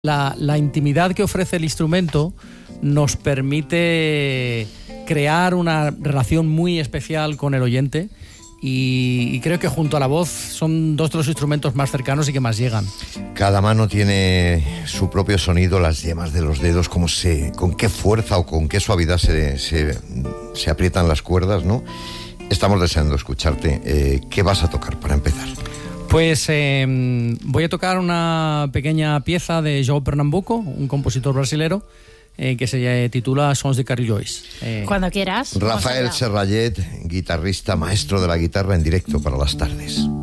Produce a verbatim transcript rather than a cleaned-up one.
La, la intimidad que ofrece el instrumento nos permite crear una relación muy especial con el oyente y, y creo que junto a la voz son dos de los instrumentos más cercanos y que más llegan. Cada mano tiene su propio sonido, las yemas de los dedos, cómo se, con qué fuerza o con qué suavidad se, se, se aprietan las cuerdas, ¿no? Estamos deseando escucharte. Eh, ¿Qué vas a tocar para empezar? Pues eh, voy a tocar una pequeña pieza de João Pernambuco, un compositor brasilero, eh, que se titula Sons de Carrilhões. Eh, Cuando quieras. Rafael Serrallet, guitarrista, maestro de la guitarra en directo para las tardes.